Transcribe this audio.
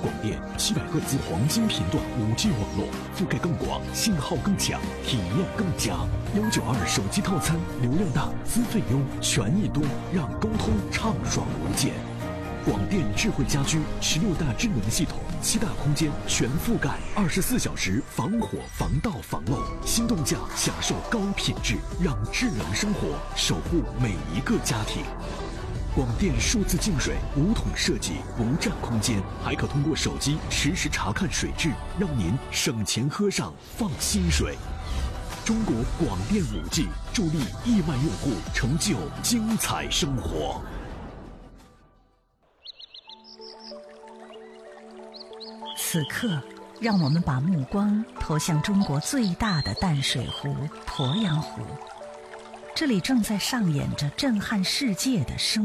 广电700赫兹黄金频段5G 网络，覆盖更广，信号更强，体验更佳。192手机套餐，流量大，资费优，权益多，让沟通畅爽无间。广电智慧家居16大智能系统，7大空间全覆盖，24小时防火防盗防漏，心动价享受高品质，让智能生活守护每一个家庭。广电数字净水无桶设计，不占空间，还可通过手机实时查看水质，让您省钱喝上放心水。中国广电5G助力亿万用户成就精彩生活。 此刻，让我们把目光投向中国最大的淡水湖鄱阳湖，这里正在上演着震撼世界的生